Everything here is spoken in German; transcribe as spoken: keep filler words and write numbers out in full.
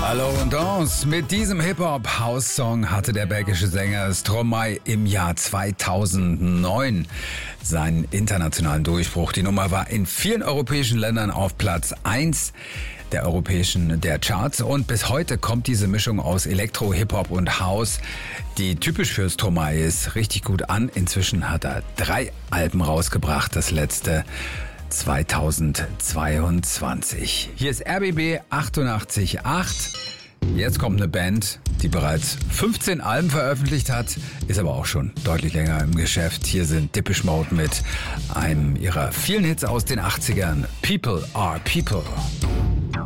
Hallo und Dance. Mit diesem Hip-Hop-House-Song hatte der belgische Sänger Stromae im Jahr zweitausendneun seinen internationalen Durchbruch. Die Nummer war in vielen europäischen Ländern auf Platz eins der europäischen der Charts und bis heute kommt diese Mischung aus Elektro, Hip-Hop und House, die typisch für Stromae ist, richtig gut an. Inzwischen hat er drei Alben rausgebracht, das letzte zweitausendzweiundzwanzig. Hier ist R B B achtundachtzig Komma acht. Jetzt kommt eine Band, die bereits fünfzehn Alben veröffentlicht hat, ist aber auch schon deutlich länger im Geschäft. Hier sind Depeche Mode mit einem ihrer vielen Hits aus den achtzigern. People are People.